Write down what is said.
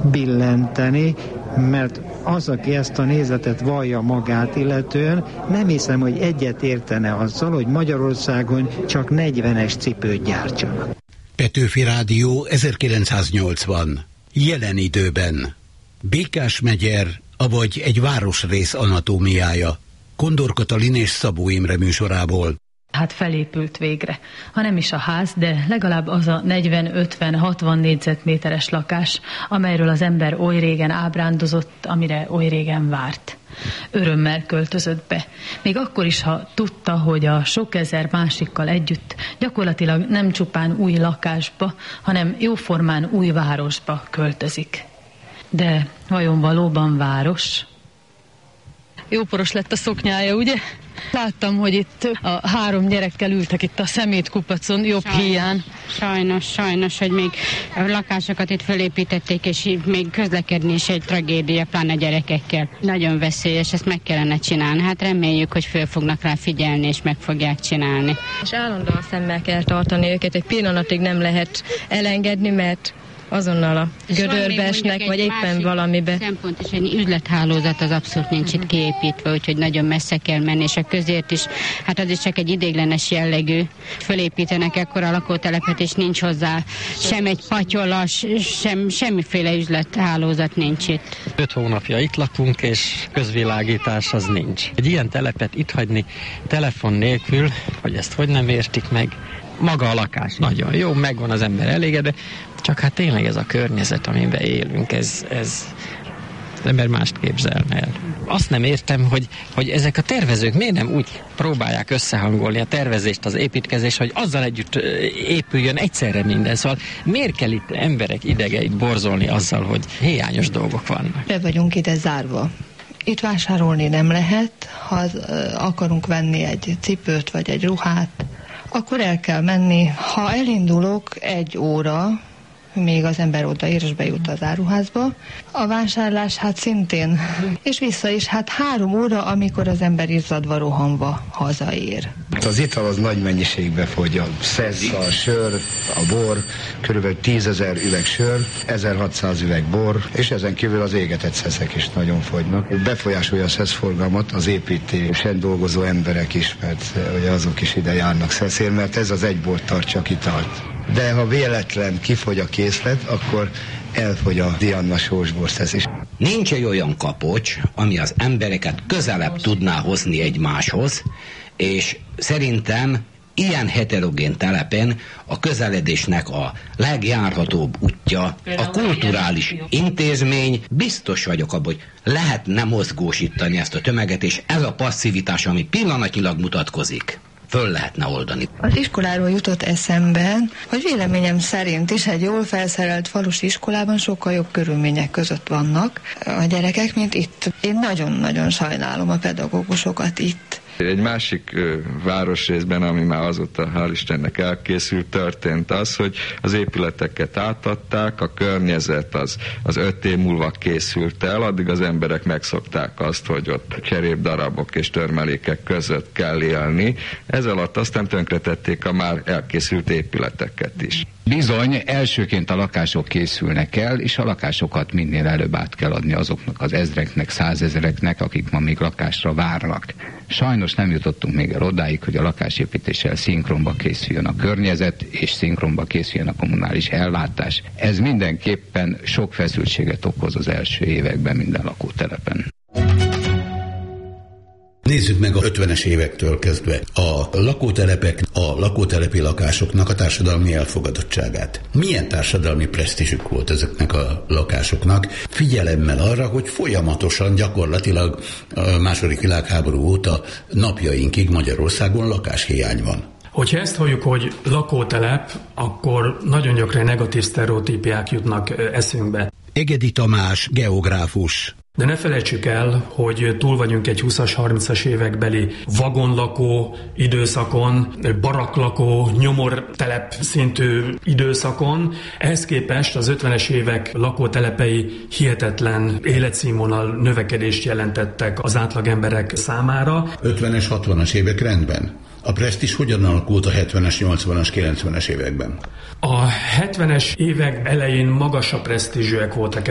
billenteni, mert az, aki ezt a nézetet vallja magát illetően, nem hiszem, hogy egyet értene azzal, hogy Magyarországon csak 40-es cipőt gyártsanak. Petőfi Rádió 1980. Jelen időben. Békás-Megyer, avagy egy városrész anatómiája. Kondor Katalin és Szabó Imre műsorából. Hát felépült végre. Ha nem is a ház, de legalább az a 40-50-60 négyzetméteres lakás, amelyről az ember oly régen ábrándozott, amire oly régen várt. Örömmel költözött be. Még akkor is, ha tudta, hogy a sok ezer másikkal együtt gyakorlatilag nem csupán új lakásba, hanem jóformán új városba költözik. De vajon valóban város? Jóporos lett a szoknyája, ugye? Láttam, hogy itt a 3 gyerekkel ültek itt a szemétkupacon, jobb híján. Sajnos, hogy még a lakásokat itt felépítették, és még közlekedni is egy tragédia, pláne gyerekekkel. Nagyon veszélyes, ezt meg kellene csinálni. Hát reméljük, hogy föl fognak rá figyelni, és meg fogják csinálni. És állandóan szemmel kell tartani őket, egy pillanatig nem lehet elengedni, mert azonnal a gödörbe esnek, vagy éppen valamibe. Szempont is, egy üzlethálózat az abszolút nincs itt kiépítve, úgyhogy nagyon messze kell menni, és a közért is, hát az is csak egy ideiglenes jellegű. Fölépítenek ekkora lakótelepet, és nincs hozzá sem egy patyolas, semmiféle üzlethálózat nincs itt. 5 hónapja itt lakunk, és közvilágítás az nincs. Egy ilyen telepet itt hagyni telefon nélkül, hogy ezt hogy nem értik meg, maga a lakás nagyon jó, megvan az ember elégedve, csak hát tényleg ez a környezet, amiben élünk, ez az ember mást képzelne el. Azt nem értem, hogy ezek a tervezők miért nem úgy próbálják összehangolni a tervezést, az építkezést, hogy azzal együtt épüljön egyszerre minden. Szóval miért kell itt emberek idegeit borzolni azzal, hogy hiányos dolgok vannak? Be vagyunk ide zárva. Itt vásárolni nem lehet, ha akarunk venni egy cipőt vagy egy ruhát, akkor el kell menni. Ha elindulok 1 óra, még az ember odaér és bejut az áruházba. A vásárlás hát szintén, és vissza is, hát 3 óra, amikor az ember izzadva rohanva hazaér. Az ital az nagy mennyiségbe fogy, a szesz, a sör, a bor, körülbelül 10 000 üveg sör, 1600 üveg bor, és ezen kívül az égetett szeszek is nagyon fogynak. Befolyásolja a szeszforgalmat az építésen dolgozó emberek is, mert ugye azok is ide járnak szeszért, mert ez az egy bor tart csak italt. De ha véletlen kifogy a készlet, akkor elfogy a Diana sósbor szesz is. Nincs egy olyan kapocs, ami az embereket közelebb tudná hozni egymáshoz, és szerintem ilyen heterogén telepen a közeledésnek a legjárhatóbb útja a kulturális intézmény. Biztos vagyok abban, hogy lehetne mozgósítani ezt a tömeget, és ez a passzivitás, ami pillanatnyilag mutatkozik, föl lehetne oldani. Az iskoláról jutott eszembe, hogy véleményem szerint is egy jól felszerelt falusi iskolában sokkal jobb körülmények között vannak a gyerekek, mint itt. Én nagyon-nagyon sajnálom a pedagógusokat itt. Egy másik városrészben, ami már azóta hál' Istennek elkészült, történt az, hogy az épületeket átadták, a környezet az 5 év múlva készült el, addig az emberek megszokták azt, hogy ott cserépdarabok és törmelékek között kell élni. Ez alatt aztán tönkretették a már elkészült épületeket is. Bizony, elsőként a lakások készülnek el, és a lakásokat minél előbb át kell adni azoknak az ezreknek, 100 000-eknek, akik ma még lakásra várnak. Sajnos nem jutottunk még el odáig, hogy a lakásépítéssel szinkronba készüljön a környezet, és szinkronba készüljön a kommunális ellátás. Ez mindenképpen sok feszültséget okoz az első években minden lakótelepen. Nézzük meg a 50-es évektől kezdve a lakótelepek, a lakótelepi lakásoknak a társadalmi elfogadottságát. Milyen társadalmi presztízsük volt ezeknek a lakásoknak, figyelemmel arra, hogy folyamatosan gyakorlatilag a II. Világháború óta napjainkig Magyarországon lakáshiány van. Hogyha ezt halljuk, hogy lakótelep, akkor nagyon gyakran negatív sztereotípiák jutnak eszünkbe. Egedi Tamás, geográfus. De ne felejtsük el, hogy túl vagyunk egy 20-as, 30-as évekbeli vagonlakó időszakon, baraklakó, nyomortelep szintű időszakon. Ehhez képest az 50-es évek lakótelepei hihetetlen életszínvonal növekedést jelentettek az átlagemberek számára. 50-es, 60-as évek rendben. A presztízs hogyan alakult a 70-es, 80-as, 90-es években? A 70-es évek elején magasabb presztízsűek voltak